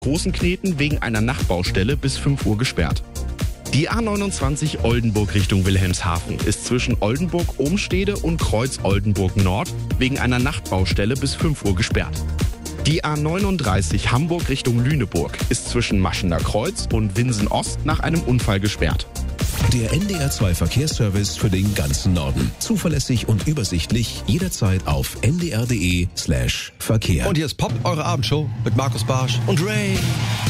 Großenkneten wegen einer Nachtbaustelle bis 5 Uhr gesperrt. Die A29 Oldenburg Richtung Wilhelmshaven ist zwischen Oldenburg-Ohmstede und Kreuz-Oldenburg-Nord wegen einer Nachtbaustelle bis 5 Uhr gesperrt. Die A39 Hamburg Richtung Lüneburg ist zwischen Maschener Kreuz und Winsen Ost nach einem Unfall gesperrt. Der NDR 2 Verkehrsservice für den ganzen Norden. Zuverlässig und übersichtlich, jederzeit auf ndr.de/Verkehr. Und hier ist Pop, eure Abendshow mit Markus Barsch und Ray.